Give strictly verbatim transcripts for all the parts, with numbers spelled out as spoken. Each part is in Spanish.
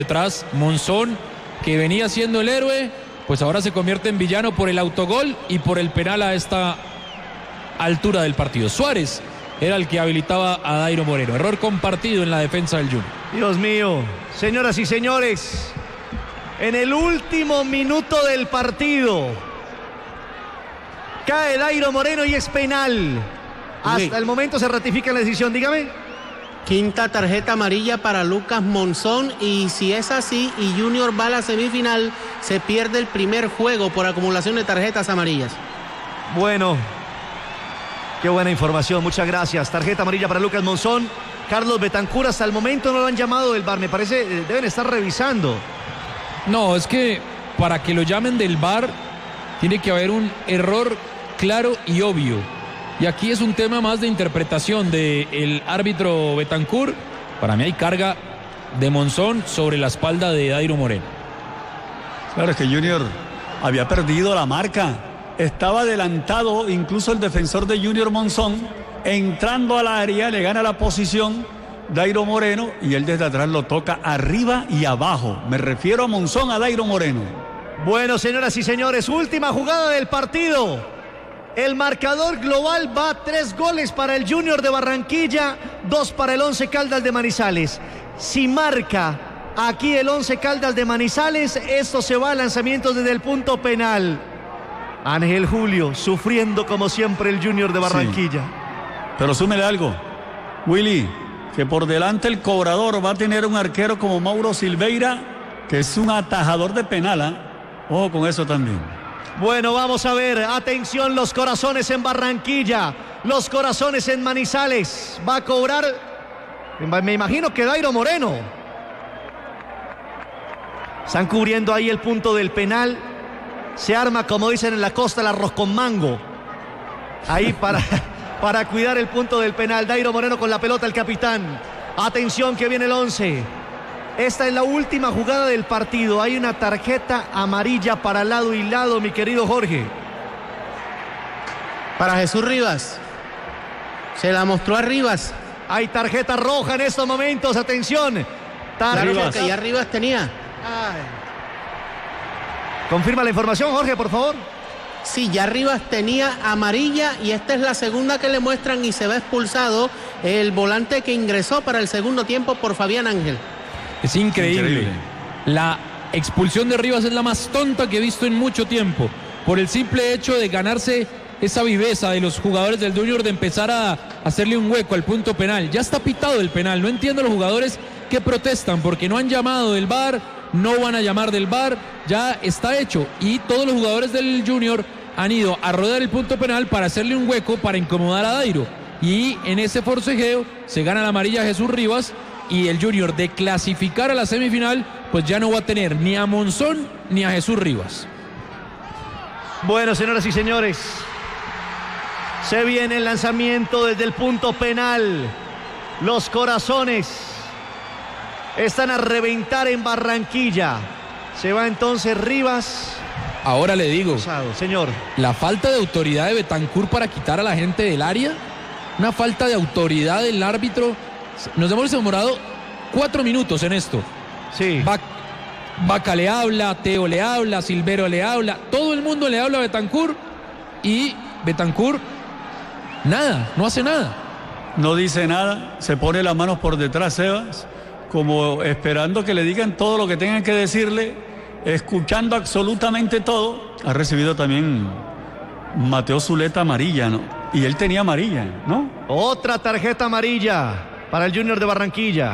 Detrás, Monzón, que venía siendo el héroe, pues ahora se convierte en villano por el autogol y por el penal a esta altura del partido. Suárez era el que habilitaba a Dairo Moreno. Error compartido en la defensa del Junior. Dios mío, señoras y señores, en el último minuto del partido cae Dairo Moreno y es penal. Hasta sí. el momento se ratifica la decisión, dígame. Quinta tarjeta amarilla para Lucas Monzón, y si es así y Junior va a la semifinal, se pierde el primer juego por acumulación de tarjetas amarillas. Bueno, qué buena información, muchas gracias. Tarjeta amarilla para Lucas Monzón. Carlos Betancur, hasta el momento no lo han llamado del V A R, me parece deben estar revisando. No, es que para que lo llamen del V A R tiene que haber un error claro y obvio. Y aquí es un tema más de interpretación del árbitro Betancur. Para mí hay carga de Monzón sobre la espalda de Dairo Moreno. Claro, es que Junior había perdido la marca. Estaba adelantado incluso el defensor de Junior, Monzón. Entrando al área, le gana la posición Dairo Moreno y él desde atrás lo toca arriba y abajo. Me refiero a Monzón, a Dairo Moreno. Bueno, señoras y señores, última jugada del partido. El marcador global va a tres goles para el Junior de Barranquilla, dos para el Once Caldas de Manizales. Si marca aquí el Once Caldas de Manizales, esto se va a lanzamientos desde el punto penal. Ángel Julio sufriendo como siempre el Junior de Barranquilla. Sí. Pero súmele algo, Willy, que por delante el cobrador va a tener un arquero como Mauro Silveira, que es un atajador de penal, ¿eh? Ojo con eso también. Bueno, vamos a ver, atención, los corazones en Barranquilla, los corazones en Manizales. Va a cobrar, me imagino que Dairo Moreno. Están cubriendo ahí el punto del penal. Se arma, como dicen en la costa, el arroz con mango. Ahí para, para cuidar el punto del penal. Dairo Moreno con la pelota, el capitán. Atención que viene el once. Esta es la última jugada del partido. Hay una tarjeta amarilla para lado y lado, mi querido Jorge. Para Jesús Rivas. Se la mostró a Rivas. Hay tarjeta roja en estos momentos. Atención. Tarjeta que ya Rivas tenía. Ay. Confirma la información, Jorge, por favor. Sí, ya Rivas tenía amarilla y esta es la segunda que le muestran y se va expulsado el volante que ingresó para el segundo tiempo por Fabián Ángel. Es increíble. increíble. La expulsión de Rivas es la más tonta que he visto en mucho tiempo. Por el simple hecho de ganarse esa viveza de los jugadores del Junior de empezar a hacerle un hueco al punto penal. Ya está pitado el penal. No entiendo a los jugadores que protestan porque no han llamado del V A R, no van a llamar del V A R. Ya está hecho. Y todos los jugadores del Junior han ido a rodear el punto penal para hacerle un hueco para incomodar a Dairo. Y en ese forcejeo se gana la amarilla a Jesús Rivas. Y el Junior, de clasificar a la semifinal, pues ya no va a tener ni a Monzón ni a Jesús Rivas. Bueno, señoras y señores, se viene el lanzamiento desde el punto penal. Los corazones están a reventar en Barranquilla. Se va entonces Rivas. Ahora le digo, señor, la falta de autoridad de Betancur para quitar a la gente del área, una falta de autoridad del árbitro. Nos hemos demorado cuatro minutos en esto. Sí. Vaca le habla, Teo le habla, Silvero le habla, todo el mundo le habla a Betancur y Betancur nada, no hace nada. No dice nada, se pone las manos por detrás, Sebas, como esperando que le digan todo lo que tengan que decirle, escuchando absolutamente todo. Ha recibido también Mateo Zuleta amarilla, ¿no? Y él tenía amarilla, ¿no? Otra tarjeta amarilla para el Junior de Barranquilla.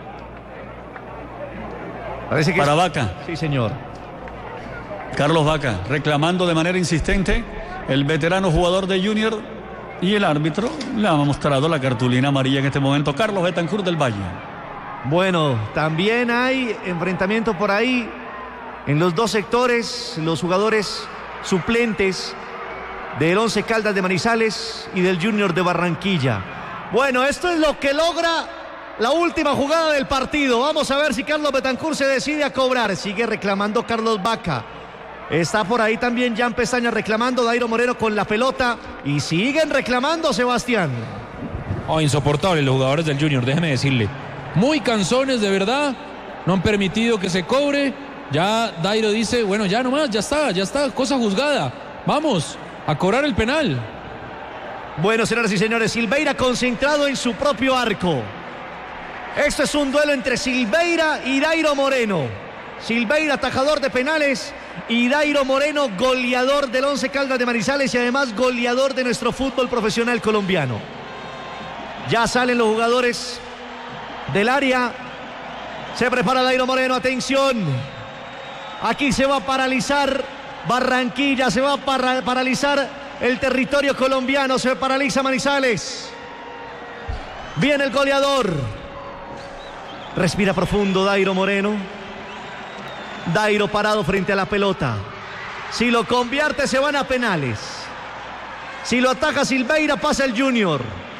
Parece que para es... Vaca. Sí, señor. Carlos Vaca, reclamando de manera insistente, el veterano jugador de Junior, y el árbitro le ha mostrado la cartulina amarilla en este momento. Carlos Betancur del Valle. Bueno, también hay enfrentamiento por ahí en los dos sectores, los jugadores suplentes del Once Caldas de Manizales y del Junior de Barranquilla. Bueno, esto es lo que logra la última jugada del partido. Vamos a ver si Carlos Betancur se decide a cobrar. Sigue reclamando Carlos Vaca. Está por ahí también Jan Pestaña reclamando, Dairo Moreno con la pelota. Y siguen reclamando, Sebastián. Oh, insoportables los jugadores del Junior, déjeme decirle. Muy cansones, de verdad. no han permitido que se cobre. Ya Dairo dice, bueno, ya nomás, ya está, ya está, cosa juzgada. Vamos a cobrar el penal. Bueno, señoras y señores, Silveira concentrado en su propio arco. Esto es un duelo entre Silveira y Dairo Moreno. Silveira, atajador de penales, y Dairo Moreno, goleador del Once Caldas de Manizales y además goleador de nuestro fútbol profesional colombiano. Ya salen los jugadores del área. Se prepara Dairo Moreno, atención. Aquí se va a paralizar Barranquilla, se va a para- paralizar el territorio colombiano, se paraliza Manizales. Viene el goleador. Respira profundo Dairo Moreno. Dairo parado frente a la pelota. Si lo convierte se van a penales. Si lo ataca Silveira pasa el Junior.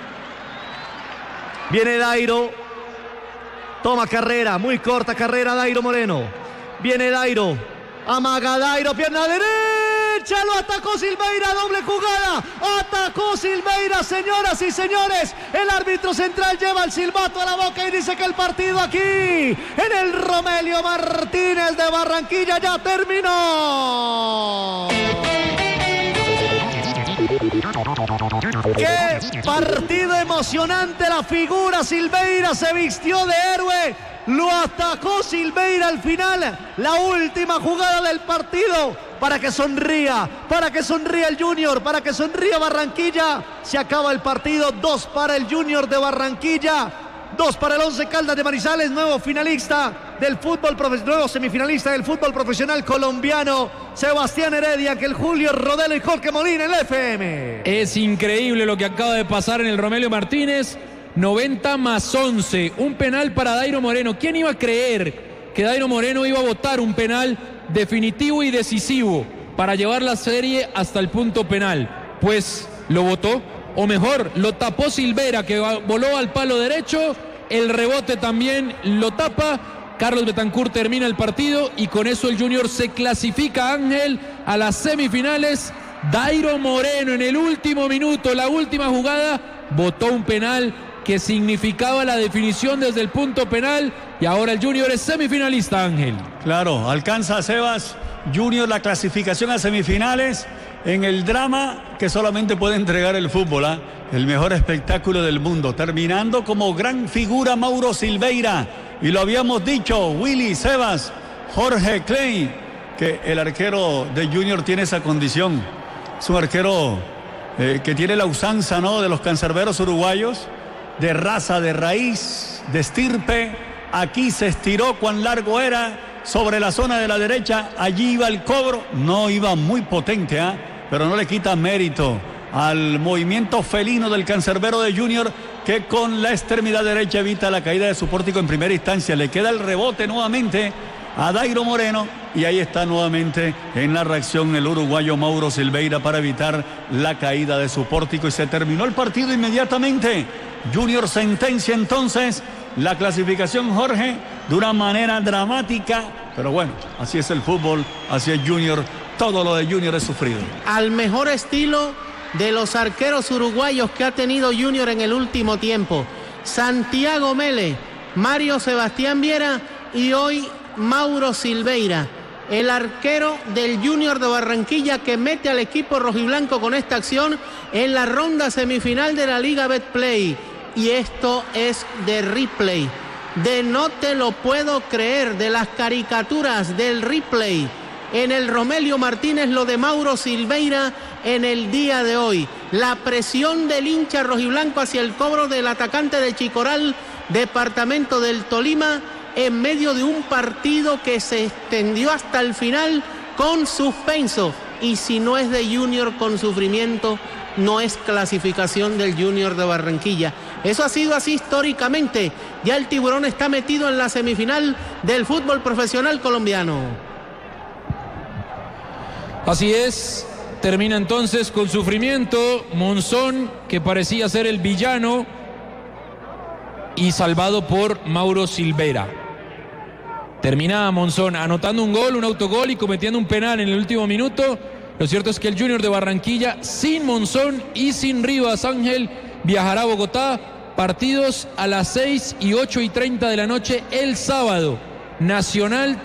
Viene Dairo. Toma carrera, muy corta carrera Dairo Moreno. Viene Dairo. Amaga Dairo, pierna derecha. Lo atacó Silveira, doble jugada. Atacó Silveira, señoras y señores. El árbitro central lleva el silbato a la boca y dice que el partido aquí en el Romelio Martínez de Barranquilla ya terminó. ¡Qué partido emocionante! La figura Silveira se vistió de héroe. Lo atacó Silveira al final. La última jugada del partido. Para que sonría, para que sonría el Junior, para que sonría Barranquilla. Se acaba el partido. Dos para el Junior de Barranquilla. Dos para el Once Caldas de Manizales, nuevo finalista del fútbol profesional, nuevo semifinalista del fútbol profesional colombiano. Sebastián Heredia, Ángel Julio Rodelo y Jorge Molina en el F M. Es increíble lo que acaba de pasar en el Romelio Martínez. noventa más once, un penal para Dairo Moreno. ¿Quién iba a creer que Dairo Moreno iba a botar un penal definitivo y decisivo para llevar la serie hasta el punto penal? Pues lo botó, o mejor, lo tapó Silveira, que voló al palo derecho. El rebote también lo tapa. Carlos Betancur termina el partido y con eso el Junior se clasifica, Ángel, a las semifinales. Dairo Moreno en el último minuto, la última jugada, botó un penal que significaba la definición desde el punto penal y ahora el Junior es semifinalista, Ángel. Claro, alcanza a Sebas Junior la clasificación a semifinales en el drama que solamente puede entregar el fútbol, ¿eh? El mejor espectáculo del mundo, terminando como gran figura Mauro Silveira, y lo habíamos dicho, Willy, Sebas, Jorge Klein, que el arquero de Junior tiene esa condición. Es un arquero eh, que tiene la usanza, ¿no?, de los cancerberos uruguayos, de raza, de raíz, de estirpe. Aquí se estiró cuán largo era, sobre la zona de la derecha, allí iba el cobro, no iba muy potente, ¿eh? Pero no le quita mérito al movimiento felino del cancerbero de Junior, que con la extremidad derecha evita la caída de su pórtico en primera instancia. Le queda el rebote nuevamente a Dairo Moreno y ahí está nuevamente en la reacción el uruguayo Mauro Silveira para evitar la caída de su pórtico y se terminó el partido inmediatamente. Junior sentencia entonces la clasificación, Jorge, de una manera dramática, pero bueno, así es el fútbol, así es Junior, todo lo de Junior es sufrido. Al mejor estilo de los arqueros uruguayos que ha tenido Junior en el último tiempo. Santiago Mele, Mario Sebastián Viera y hoy Mauro Silveira, el arquero del Junior de Barranquilla que mete al equipo rojiblanco con esta acción en la ronda semifinal de la Liga Betplay. Y esto es de replay, de no te lo puedo creer, de las caricaturas del replay. En el Romelio Martínez, lo de Mauro Silveira en el día de hoy. La presión del hincha rojiblanco hacia el cobro del atacante de Chicoral, departamento del Tolima, en medio de un partido que se extendió hasta el final con suspenso. Y si no es de Junior con sufrimiento, no es clasificación del Junior de Barranquilla. Eso ha sido así históricamente. Ya el tiburón está metido en la semifinal del fútbol profesional colombiano. Así es, termina entonces con sufrimiento Monzón, que parecía ser el villano, y salvado por Mauro Silveira. Termina Monzón anotando un gol, un autogol y cometiendo un penal en el último minuto. Lo cierto es que el Junior de Barranquilla, sin Monzón y sin Rivas, Ángel, viajará a Bogotá. Partidos a las seis y ocho y treinta de la noche el sábado. Nacional